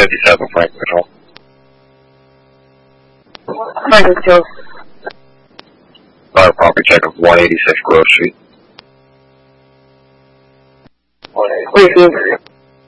57 Franklin Control. Franklin 2. Property check of 186 Grove Street. Receive.